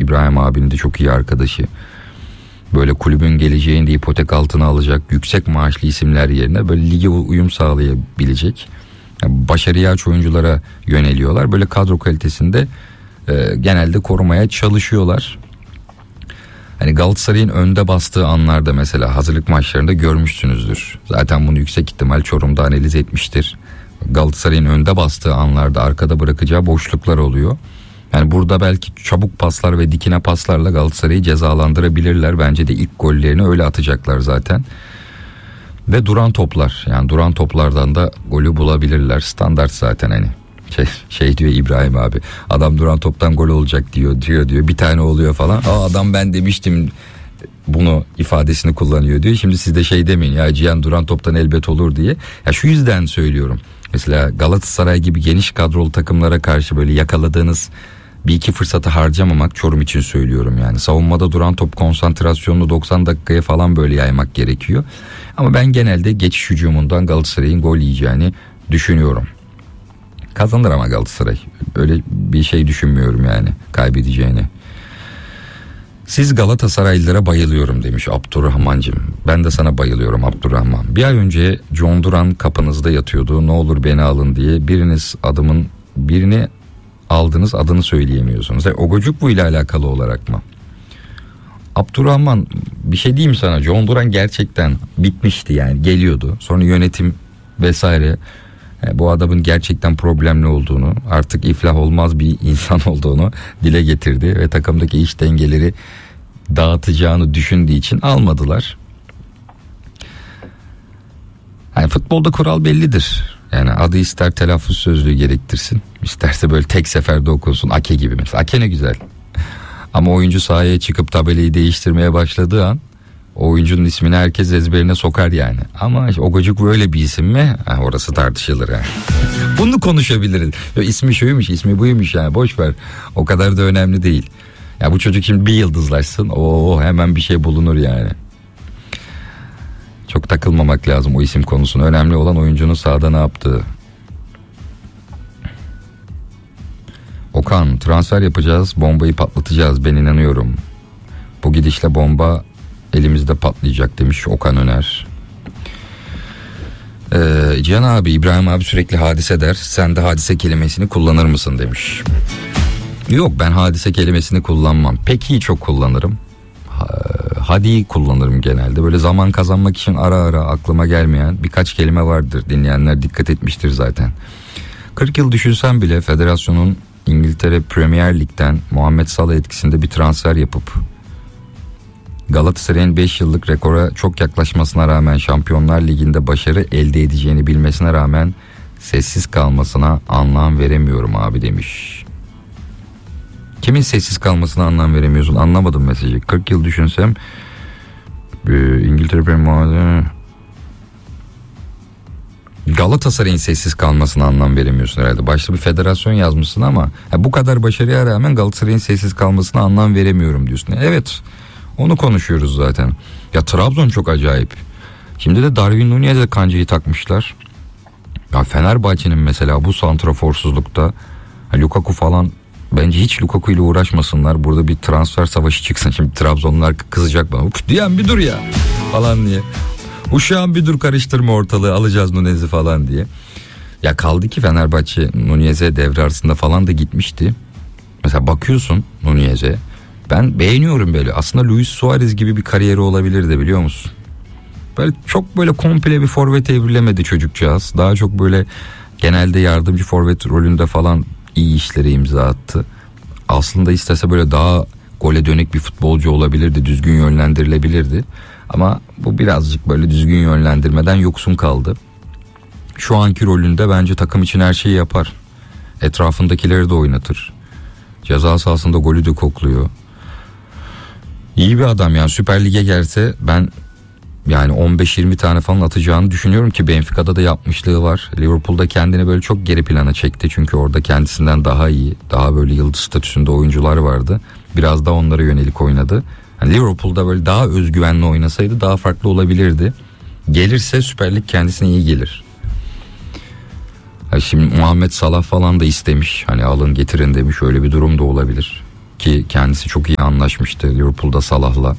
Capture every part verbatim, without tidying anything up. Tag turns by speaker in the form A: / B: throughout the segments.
A: İbrahim abinin de çok iyi arkadaşı. Böyle kulübün geleceğini de ipotek altına alacak yüksek maaşlı isimler yerine böyle lige uyum sağlayabilecek, yani başarıya aç oyunculara yöneliyorlar. Böyle kadro kalitesinde e, genelde korumaya çalışıyorlar. Hani Galatasaray'ın önde bastığı anlarda mesela hazırlık maçlarında görmüşsünüzdür. Zaten bunu yüksek ihtimal Çorum'da analiz etmiştir. Galatasaray'ın önde bastığı anlarda arkada bırakacağı boşluklar oluyor. Yani burada belki çabuk paslar ve dikine paslarla Galatasaray'ı cezalandırabilirler. Bence de ilk gollerini öyle atacaklar zaten. Ve duran toplar, yani duran toplardan da golü bulabilirler. Standart zaten hani. Şey, şey diyor İbrahim abi, adam duran toptan gol olacak diyor diyor diyor bir tane oluyor falan. Aa, adam ben demiştim bunu ifadesini kullanıyor diyor. Şimdi siz de şey demeyin ya, Cihan duran toptan elbet olur diye. Ya şu yüzden söylüyorum. Mesela Galatasaray gibi geniş kadrolu takımlara karşı böyle yakaladığınız bir iki fırsatı harcamamak, Çorum için söylüyorum yani. Savunmada duran top konsantrasyonunu doksan dakikaya falan böyle yaymak gerekiyor. Ama ben genelde geçiş hücumundan Galatasaray'ın gol yiyeceğini düşünüyorum. Kazanır ama Galatasaray. Öyle bir şey düşünmüyorum yani kaybedeceğini. Siz Galatasaraylılara bayılıyorum demiş Abdurrahmancığım. Ben de sana bayılıyorum Abdurrahman. Bir ay önce John Duran kapınızda yatıyordu. Ne olur beni alın diye. Biriniz adımın birini aldınız, adını söyleyemiyorsunuz. E, Ogocuk bu ile alakalı olarak mı? Abdurrahman, bir şey diyeyim sana. John Duran gerçekten bitmişti yani, geliyordu. Sonra yönetim vesaire e, bu adamın gerçekten problemli olduğunu, artık iflah olmaz bir insan olduğunu dile getirdi ve takımdaki iş dengeleri dağıtacağını düşündüğü için almadılar. Yani futbolda kural bellidir. Yani adı ister telaffuz sözlüğü gerektirsin, isterse böyle tek seferde okunsun. Ake gibi mesela. Ake ne güzel. Ama oyuncu sahaya çıkıp tabelayı değiştirmeye başladığı an o oyuncunun ismini herkes ezberine sokar yani. Ama işte Ogocuk böyle bir isim mi? Ha, orası tartışılır yani. Bunu konuşabiliriz. Ya, ismi şuymuş, ismi buymuş yani, boş ver. O kadar da önemli değil. Ya bu çocuk şimdi bir yıldızlaşsın, o hemen bir şey bulunur yani. Çok takılmamak lazım o isim konusuna. Önemli olan oyuncunun sahada ne yaptığı. Okan, transfer yapacağız, bombayı patlatacağız, ben inanıyorum. Bu gidişle bomba elimizde patlayacak demiş Okan Öner. Ee, Cihan abi, İbrahim abi sürekli hadise der, sen de hadise kelimesini kullanır mısın demiş. Yok, ben hadise kelimesini kullanmam. Peki çok kullanırım. Hadi kullanırım genelde. Böyle zaman kazanmak için ara ara aklıma gelmeyen birkaç kelime vardır. Dinleyenler dikkat etmiştir zaten. kırk yıl düşünsem bile federasyonun İngiltere Premier Lig'den Muhammed Salah etkisinde bir transfer yapıp Galatasaray'ın beş yıllık rekora çok yaklaşmasına rağmen Şampiyonlar Ligi'nde başarı elde edeceğini bilmesine rağmen sessiz kalmasına anlam veremiyorum abi demiş. Kimin sessiz kalmasına anlam veremiyorsun? Anlamadım mesajı. kırk yıl düşünsem İngiltere Premier Galatasaray'ın sessiz kalmasına anlam veremiyorsun herhalde. Başta bir federasyon yazmışsın ama bu kadar başarıya rağmen Galatasaray'ın sessiz kalmasına anlam veremiyorum diyorsun. Evet, onu konuşuyoruz zaten. Ya Trabzon çok acayip. Şimdi de Darwin Nunez'e kancayı takmışlar. Ya Fenerbahçe'nin mesela bu santraforsuzlukta Lukaku falan, bence hiç Lukaku ile uğraşmasınlar. Burada bir transfer savaşı çıksın. Şimdi Trabzonlular kızacak bana. Diyen bir dur ya falan diye. Uşağım bir dur, karıştırma ortalığı, alacağız Nunez'i falan diye. Ya kaldı ki Fenerbahçe Nunez'e devre arasında falan da gitmişti. Mesela bakıyorsun Nunez'e. Ben beğeniyorum böyle. Aslında Luis Suarez gibi bir kariyeri olabilirdi, biliyor musun? Böyle çok böyle komple bir forvet evrilemedi çocukcağız. Daha çok böyle genelde yardımcı forvet rolünde falan iyi işlere imza attı. Aslında istese böyle daha gole dönük bir futbolcu olabilirdi. Düzgün yönlendirilebilirdi. Ama bu birazcık böyle düzgün yönlendirmeden yoksun kaldı. Şu anki rolünde bence takım için her şeyi yapar. Etrafındakileri de oynatır. Ceza sahasında golü de kokluyor. İyi bir adam yani. Süper Lig'e gelse ben yani on beş yirmi tane falan atacağını düşünüyorum ki Benfica'da da yapmışlığı var. Liverpool'da kendini böyle çok geri plana çekti. Çünkü orada kendisinden daha iyi, daha böyle yıldız statüsünde oyuncular vardı. Biraz da onlara yönelik oynadı. Yani Liverpool'da böyle daha özgüvenli oynasaydı daha farklı olabilirdi. Gelirse Süper Lig kendisine iyi gelir. Yani şimdi Muhammed Salah falan da istemiş. Hani alın getirin demiş. Öyle bir durum da olabilir. ki kendisi çok iyi anlaşmıştı Liverpool'da Salah'la.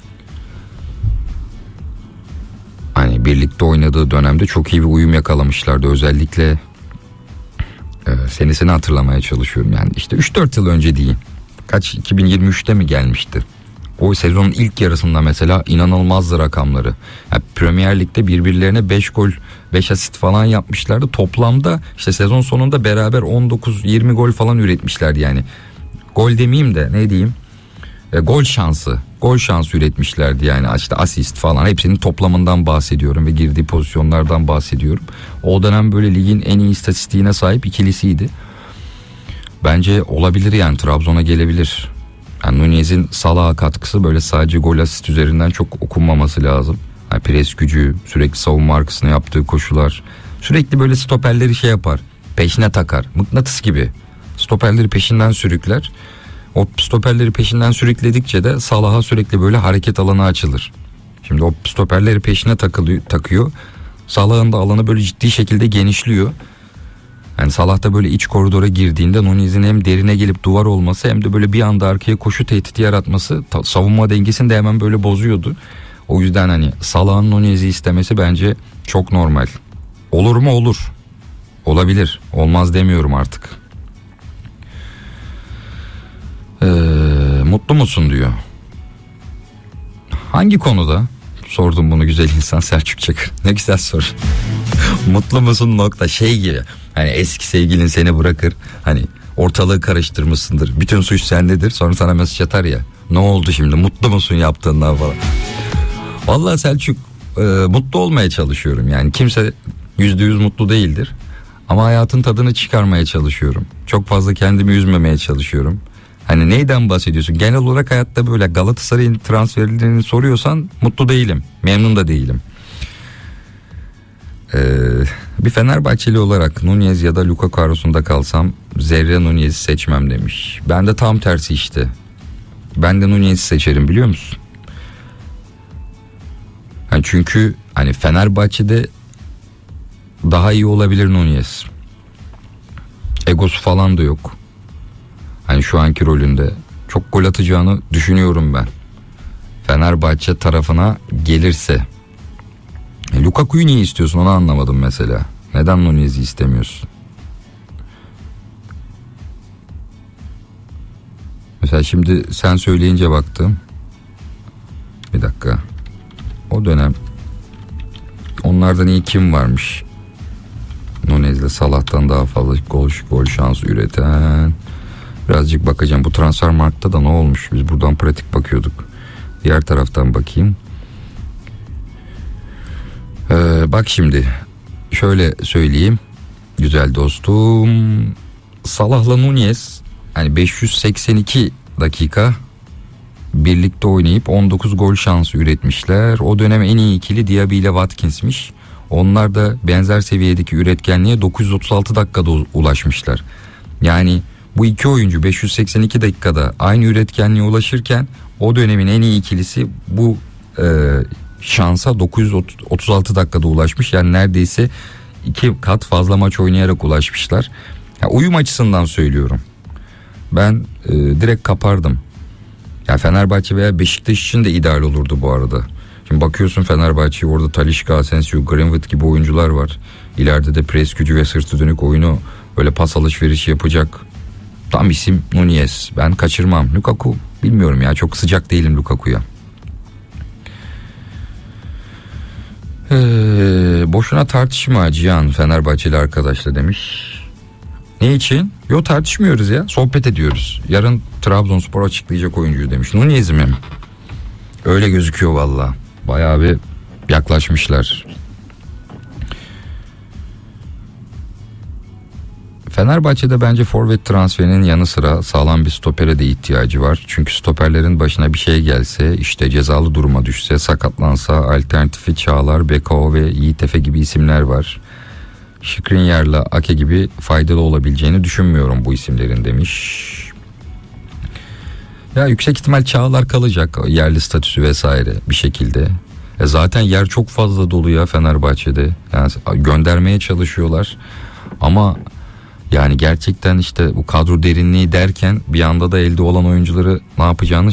A: Hani birlikte oynadığı dönemde çok iyi bir uyum yakalamışlardı. Özellikle e, senesini hatırlamaya çalışıyorum. Yani işte üç dört yıl önce değil. Kaç, iki bin yirmi üçte mi gelmişti? O sezonun ilk yarısında mesela inanılmazdı rakamları. Yani Premier Lig'de birbirlerine beş gol, beş asist falan yapmışlardı. Toplamda işte sezon sonunda beraber on dokuz yirmi gol falan üretmişlerdi yani. Gol demeyeyim de ne diyeyim? E, gol şansı. Gol şansı üretmişlerdi yani, işte asist falan, hepsinin toplamından bahsediyorum ve girdiği pozisyonlardan bahsediyorum. O dönem böyle ligin en iyi istatistiğine sahip ikilisiydi. Bence olabilir yani, Trabzon'a gelebilir. Yani Nunez'in Salah'a katkısı böyle sadece gol asist üzerinden çok okunmaması lazım. Yani pres gücü, sürekli savunma arkasına yaptığı koşular, sürekli böyle stoperleri şey yapar, peşine takar, mıknatıs gibi stoperleri peşinden sürükler. O stoperleri peşinden sürükledikçe de Salah'a sürekli böyle hareket alanı açılır. Şimdi o stoperleri peşine takılıyor, takıyor. Salah'ın da alanı böyle ciddi şekilde genişliyor. Yani Salah da böyle iç koridora girdiğinde Nunez'in hem derine gelip duvar olması hem de böyle bir anda arkaya koşu tehdidi yaratması ta, savunma dengesini de hemen böyle bozuyordu. O yüzden hani Salah'ın Nunez'i istemesi bence çok normal. Olur mu? Olur. Olabilir. Olmaz demiyorum artık. Ee, mutlu musun diyor. Hangi konuda? Sordum bunu güzel insan Selçuk Çakır. Ne güzel soru. Mutlu musun nokta, şey gibi. Hani eski sevgilin seni bırakır. Hani ortalığı karıştırmışsındır. Bütün suç sendedir. Sonra sana mesaj atar ya. Ne oldu şimdi? Mutlu musun yaptığından falan. Vallahi Selçuk, e, mutlu olmaya çalışıyorum. Yani kimse yüzde yüz mutlu değildir. Ama hayatın tadını çıkarmaya çalışıyorum. Çok fazla kendimi üzmemeye çalışıyorum. Hani neyden bahsediyorsun? Genel olarak hayatta böyle Galatasaray'ın transferlerini soruyorsan mutlu değilim. Memnun da değilim. Ee, bir Fenerbahçeli olarak Nunez ya da Lukaku arasında kalsam Zerre Nunez'i seçmem demiş. Ben de tam tersi işte. Ben de Nunez'i seçerim, biliyor musun? Yani çünkü hani Fenerbahçe'de daha iyi olabilir Nunez. Egosu falan da yok. Hani şu anki rolünde çok gol atacağını düşünüyorum ben. Fenerbahçe tarafına gelirse. E, Lukaku'yu niye istiyorsun, onu anlamadım mesela. Neden Nunez'i istemiyorsun? Mesela şimdi sen söyleyince baktım. Bir dakika. O dönem onlardan iyi kim varmış? Nunez'le Salah'tan daha fazla gol, gol şansı üreten. Birazcık bakacağım. Bu Transfermarkt'ta da ne olmuş? Biz buradan pratik bakıyorduk. Diğer taraftan bakayım. Ee, bak şimdi. Şöyle söyleyeyim. Güzel dostum. Salah'la Nunez hani beş yüz seksen iki dakika birlikte oynayıp on dokuz gol şansı üretmişler. O dönem en iyi ikili Diaby ile Watkins'miş. Onlar da benzer seviyedeki üretkenliğe dokuz yüz otuz altı dakikada ulaşmışlar. Yani bu iki oyuncu beş yüz seksen iki dakikada aynı üretkenliğe ulaşırken o dönemin en iyi ikilisi bu e, şansa dokuz yüz otuz altı dakikada ulaşmış. Yani neredeyse iki kat fazla maç oynayarak ulaşmışlar. Ya, uyum açısından söylüyorum. Ben e, direkt kapardım. Ya Fenerbahçe veya Beşiktaş için de ideal olurdu bu arada. Şimdi bakıyorsun Fenerbahçe, orada Talisca, Asensio, Greenwood gibi oyuncular var. İleride de pres gücü ve sırtı dönük oyunu böyle pas alışverişi yapacak tam isim Nunez. Ben kaçırmam. Lukaku bilmiyorum ya, çok sıcak değilim Lukaku'ya. Ee, boşuna tartışma Cihan Fenerbahçeli arkadaşla demiş. Ne için? Yo, tartışmıyoruz ya, sohbet ediyoruz. Yarın Trabzonspor açıklayacak oyuncuyu demiş. Nunez mi? Öyle gözüküyor valla. Bayağı bir yaklaşmışlar. Fenerbahçe'de bence forvet transferinin yanı sıra sağlam bir stopere de ihtiyacı var. Çünkü stoperlerin başına bir şey gelse, işte cezalı duruma düşse, sakatlansa alternatifi Çağlar, Bekao ve Yiğit Efe gibi isimler var. Skriniar'la Ake gibi faydalı olabileceğini düşünmüyorum bu isimlerin demiş. Ya yüksek ihtimal Çağlar kalacak, yerli statüsü vesaire bir şekilde. E zaten yer çok fazla dolu ya Fenerbahçe'de. Yani göndermeye çalışıyorlar ama Yani gerçekten işte bu kadro derinliği derken bir anda da elde olan oyuncuları ne yapacağını